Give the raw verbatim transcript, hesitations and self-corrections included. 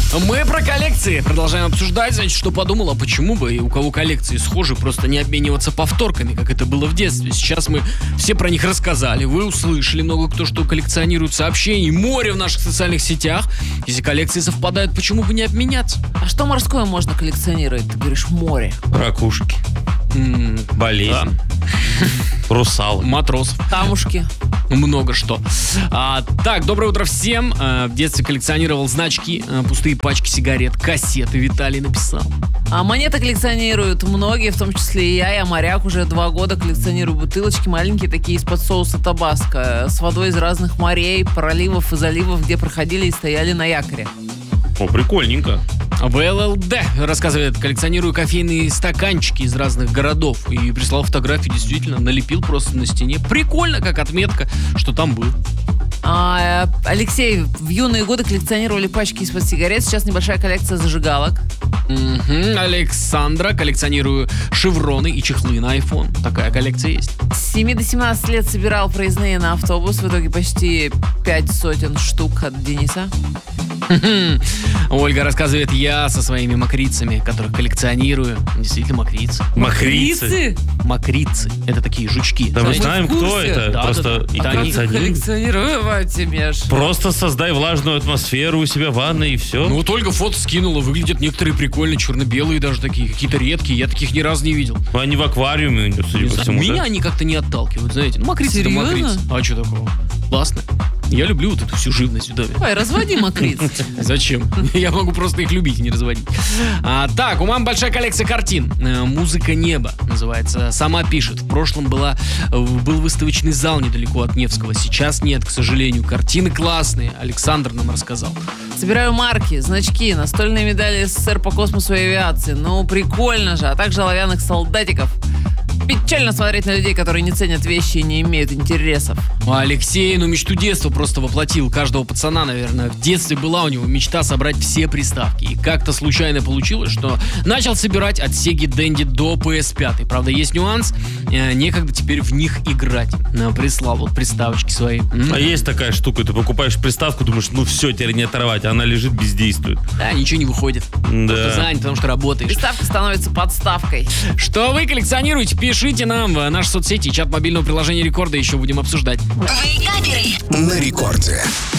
Мы про коллекции продолжаем обсуждать. Значит, что подумала, почему бы и у кого коллекции схожи просто не обмениваться повторками, как это было в детстве. Сейчас мы все про них рассказали. Вы услышали много кто что коллекционирует, сообщений, море в наших социальных сетях. Если коллекции совпадают, почему бы не обменяться? А что морское можно коллекционировать? Ты говоришь, море. Ракушки. М, Болезнь. да. Русал. Матросов. Камушки. Много что. А, так, доброе утро всем. А, в детстве коллекционировал значки, а, пустые пачки сигарет, кассеты Виталий написал. А монеты коллекционируют многие, в том числе и я. Я моряк, уже два года коллекционирую бутылочки, маленькие такие из-под соуса табаско, с водой из разных морей, проливов и заливов, где проходили и стояли на якоре. О, прикольненько. В эл эл дэ рассказывает, коллекционирую кофейные стаканчики из разных городов. И прислал фотографию, действительно, налепил просто на стене. Прикольно, как отметка, что там был. А, Алексей, в юные годы коллекционировали пачки из-под сигарет, сейчас небольшая коллекция зажигалок. Мгм. Александра, коллекционирую шевроны и чехлы на iPhone. Такая коллекция есть. С семи до семнадцати лет собирал проездные на автобус, в итоге почти пять сотен штук от Дениса. Ольга рассказывает, я со своими мокрицами, которых коллекционирую. Действительно, мокрицы. Мокрицы? Мокрицы. Это такие жучки. Да мы Знаете? знаем, в курсе? кто это. Да, Просто да, да. и А как коллекционируем. Коллекционировать имеешь. Просто создай влажную атмосферу у себя в ванной и все. Ну вот Ольга фото скинула, выглядят некоторые прикольно, черно-белые даже такие, какие-то редкие, я таких ни разу не видел. Они в аквариуме, судя Не по знаю, всему, меня да? они как-то не отталкивают, знаете. Ну, мокрицы это Серьезно? мокрицы. А что такого? Классно. Я люблю вот эту всю живность в доме. Давай, разводи мокриц. Зачем? Я могу просто их любить и не разводить. А, так, у мамы большая коллекция картин. Э, «Музыка неба» называется. Сама пишет. В прошлом была, э, был выставочный зал недалеко от Невского. Сейчас нет, к сожалению. Картины классные. Александр нам рассказал. Собираю марки, значки, настольные медали СССР по космосу и авиации. Ну, прикольно же. А также оловянных солдатиков. Печально смотреть на людей, которые не ценят вещи и не имеют интересов. А Алексей, ну мечту детства просто воплотил. Каждого пацана, наверное. В детстве была у него мечта собрать все приставки. И как-то случайно получилось, что начал собирать от Sega Dendy до пи эс пять. Правда, есть нюанс. Э, некогда теперь в них играть. Э, прислал вот приставочки свои. М. А есть такая штука, ты покупаешь приставку, думаешь, ну все, теперь не оторвать, а она лежит, бездействует. Да, ничего не выходит. Да. Просто занят, потому что работаешь. Приставка становится подставкой. Что вы коллекционируете? Пишите нам в наши соцсети и чат мобильного приложения Рекорда. Еще будем обсуждать. На рекорде.